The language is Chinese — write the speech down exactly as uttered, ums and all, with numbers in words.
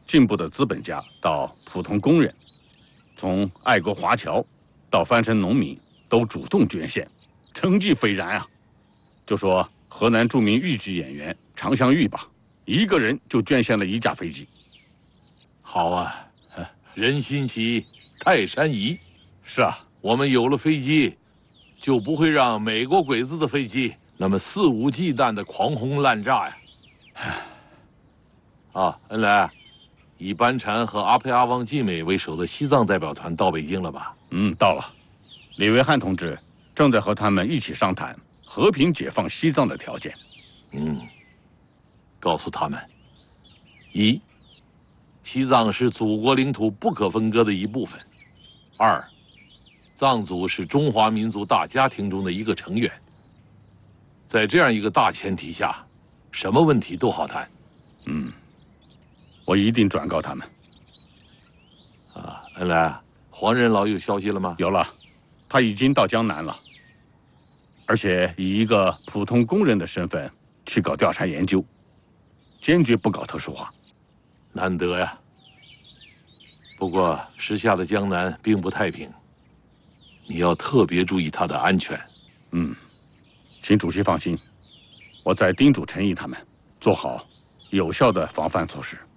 进步的资本家到普通工人，从爱国华侨到翻身农民，都主动捐献，成绩斐然啊！就说河南著名豫剧演员常香玉吧，一个人就捐献了一架飞机。 好啊，人心齐，泰山移。 是啊， 我们有了飞机，就不会让美国鬼子的飞机那么肆无忌惮的狂轰滥炸呀。啊，恩来，以班禅和阿佩阿旺季美为首的西藏代表团到北京了吧？ 嗯，到了。李维汉同志正在和他们一起商谈和平解放西藏的条件。 嗯，告诉他们：一，西藏是祖国领土不可分割的一部分；二，藏族是中华民族大家庭中的一个成员。在这样一个大前提下，什么问题都好谈。 嗯，我一定转告他们。 啊，恩来，黄仁老有消息了吗？ 有了，他已经到江南了，而且以一个普通工人的身份去搞调查研究，坚决不搞特殊化。 难得呀。不过时下的江南并不太平，你要特别注意他的安全。 嗯，请主席放心，我在叮嘱陈毅他们做好有效的防范措施。